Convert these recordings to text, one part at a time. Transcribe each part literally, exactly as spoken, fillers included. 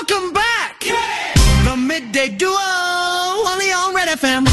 Welcome back. The Midday Duo, only on Red F M.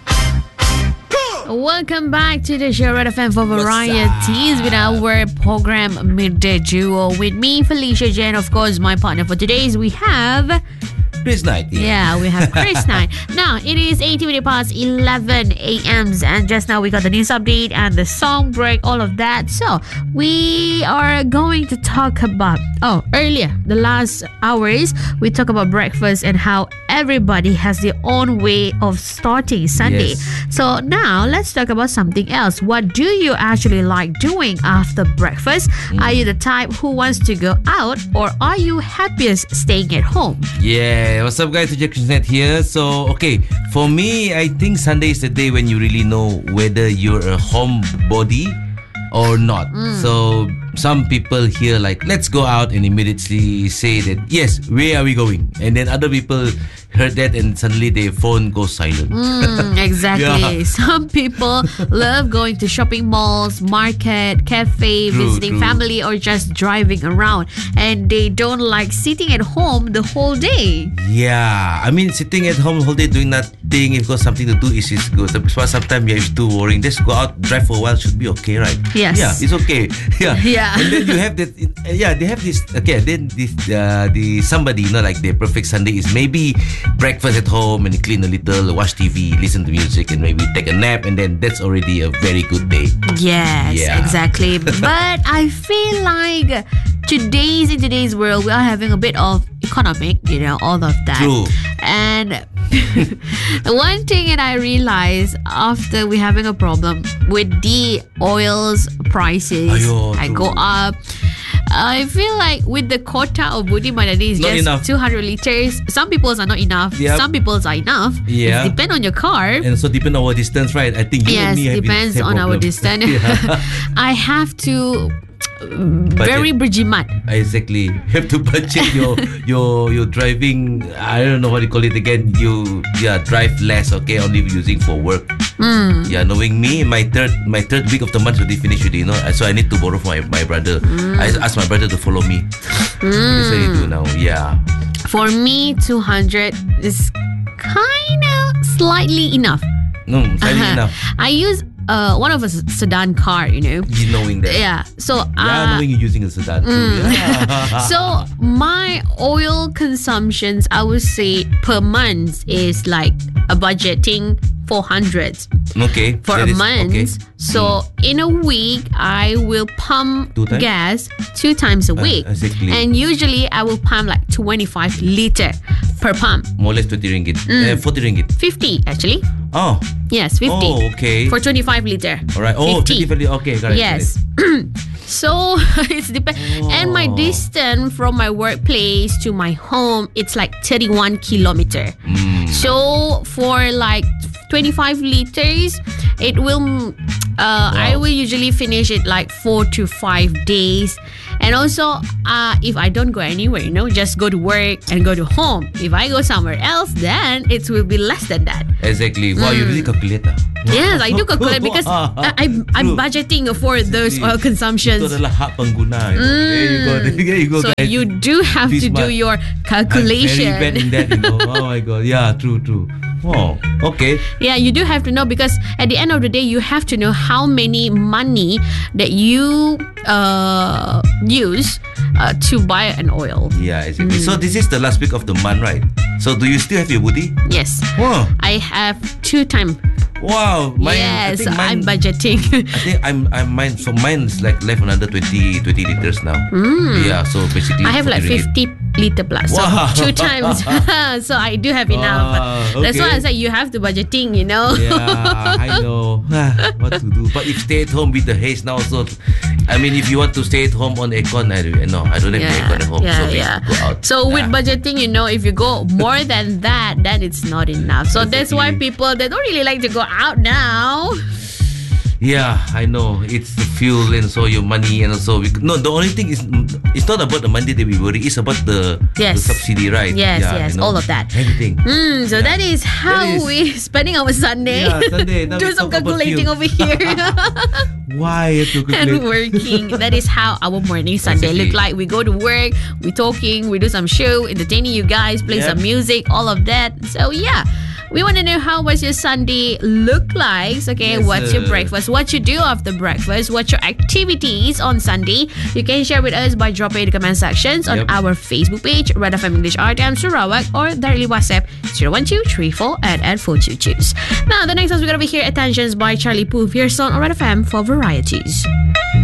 Welcome back to the show, Red F M, for varieties with our program Midday Duo. With me, Felicia Jen. Of course, my partner for today is we have... Chris Knight. Yeah, yeah we have Chris Knight. Now, it is eighteen minutes past eleven a.m. and just now we got the news update and the song break, all of that. So, we are going to talk about, oh, earlier, the last hours, we talk about breakfast and how everybody has their own way of starting Sunday. Yes. So, now let's talk about something else. What do you actually like doing after breakfast? Mm. Are you the type who wants to go out, or are you happiest staying at home? Yeah, what's up guys, Chris Knight here. So, okay, for me, I think Sunday is the day when you really know whether you're a homebody or not. Mm. So, some people here like, let's go out, and immediately say that, yes, where are we going? And then other people heard that and suddenly their phone goes silent. Mm, exactly. Yeah. Some people love going to shopping malls, market, cafe, true, visiting true. family, or just driving around. And they don't like sitting at home the whole day. Yeah. I mean, sitting at home the whole day doing nothing, if you've got something to do, is, is good. But sometimes you're too worrying. Just go out, drive for a while, should be okay, right? Yes. Yeah, it's okay. Yeah. Yeah. And then you have that, yeah, they have this, okay, then this, uh, the somebody, you know, like their perfect Sunday is maybe breakfast at home and clean a little, watch T V, listen to music, and maybe take a nap, and then that's already a very good day. Yes, yeah. exactly. But I feel like today's in today's world, we are having a bit of economic, you know, all of that. True. And one thing that I realized after we're having a problem with the oils prices, Ayo, I go up. I feel like with the quota of Budi Madani is not just enough. two hundred liters. Some people's are not enough. Yep. Some people's are enough. Yeah. It depends on your car. And also depend on our distance, right? I think you yes, and me have depends the same on problem. our distance. Yeah. I have to very berjimat. Exactly. You have to budget your your your driving. I don't know what you call it again. You yeah drive less. Okay, only using for work. Mm. Yeah, knowing me, my third my third week of the month already finished already, you know. So I need to borrow from my, my brother. Mm. I asked my brother to follow me. Mm. That's what I do now. Yeah. For me, two hundred is kind of slightly enough. No, slightly uh-huh. enough. I use uh one of a sedan car, you know. You knowing that. Yeah. So uh, yeah, knowing you're using a sedan too. Mm. Yeah. So my oil consumptions, I would say per month is like a budgeting four hundred. Okay. For a is, month. Okay. So mm. in a week, I will pump two gas two times a week. Uh, exactly. And usually I will pump like twenty-five liter per pump. More or less twenty ringgit. Mm. Uh, forty ringgit. fifty actually. Oh. Yes, fifty. Oh, okay. For twenty-five liter. All right. Oh, fifty. fifty, okay. Got it, yes. Got it. So it's depend. Oh. And my distance from my workplace to my home, it's like thirty-one kilometer. Mm. So for like twenty-five liters, it will. Uh, wow. I will usually finish it like four to five days. And also, uh, if I don't go anywhere, you know, just go to work and go to home. If I go somewhere else, then it will be less than that. Exactly. Wow, mm. you really calculate that. Yes, I do calculate because I, I'm, I'm budgeting for those oil consumptions. Itu adalah hak pengguna. You know. Mm. There you go. There you go. So guys. you do have Be to smart. do your calculation. I'm very bad in that, you know. Oh my god. Yeah, true, true. Oh, okay. Yeah, you do have to know because at the end of the day, you have to know how many money that you uh, use uh, to buy an oil. Yeah, exactly. Mm. So this is the last week of the month, right? So do you still have your booty? Yes. Wow. I have two times. Wow. Mine, yes, I think mine, I'm budgeting. I think I'm I'm mine. So mine is like left another twenty liters now. Mm. Yeah. So basically, I have like fifty liter plus. Wow. So two times. So I do have enough. Wow, That's okay. why I said you have to budgeting. You know. Yeah, I know what to do. But if stay at home with the haze now, so I mean, if you want to stay at home on aircon, I no, I don't have yeah, aircon at home. Yeah, so yeah. Go out. So with yeah. budgeting, you know, if you go more than that, then it's not enough. So exactly. That's why people they don't really like to go out now. Yeah, I know. It's the fuel and so your money and also we, no. The only thing is, it's not about the money that we worry. It's about the, Yes. the subsidy, right? Yes, Yeah, yes, you know, all of that. Everything. Mm, so Yeah. that is how That is- we spending our Sunday. Yeah, Sunday. Now Do we some talk about calculating fuel. over here. Why to And calculate? working. That is how our morning Sunday Exactly. look like. We go to work, we talking, we do some show, entertaining you guys, play Yep. some music, all of that. So yeah. We want to know how was your Sunday look like. Okay, Yes, what's your sir. breakfast? What you do after breakfast? What's your activities on Sunday? You can share with us by dropping the comment sections on Yep. our Facebook page, Red F M English R T M Sarawak, or directly WhatsApp zero one two three four eight eight four two two. Now, the next song we're going to be here, Attentions by Charlie Puth. Here's on Red F M for varieties.